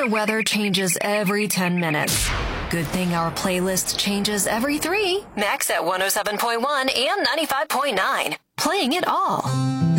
weather changes every 10 minutes. Good thing our playlist changes every 3. Max at 107.1 and 95.9. Playing it all.